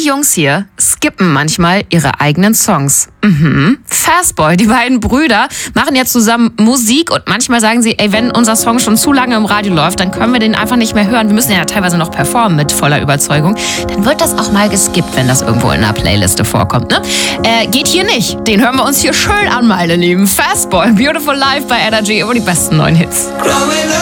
Jungs hier skippen manchmal ihre eigenen Songs. Fastboy, die beiden Brüder, machen jetzt zusammen Musik und manchmal sagen sie, ey, wenn unser Song schon zu lange im Radio läuft, dann können wir den einfach nicht mehr hören. Wir müssen ja teilweise noch performen mit voller Überzeugung. Dann wird das auch mal geskippt, wenn das irgendwo in einer Playliste vorkommt, ne? Geht hier nicht. Den hören wir uns hier schön an, meine Lieben. Fastboy, Beautiful Life bei Energy, über die besten neuen Hits.